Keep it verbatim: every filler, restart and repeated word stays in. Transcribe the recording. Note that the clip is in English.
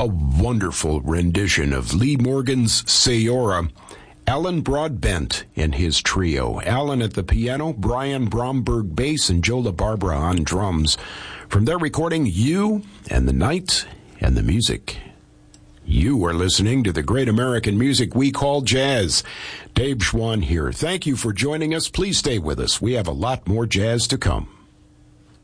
A wonderful rendition of Lee Morgan's Sayora. Alan Broadbent and his trio. Alan at the piano, Brian Bromberg bass, and Joe LaBarbera on drums. From their recording, You and the Night and the Music. You are listening to the great American music we call jazz. Dave Schwann here. Thank you for joining us. Please stay with us. We have a lot more jazz to come.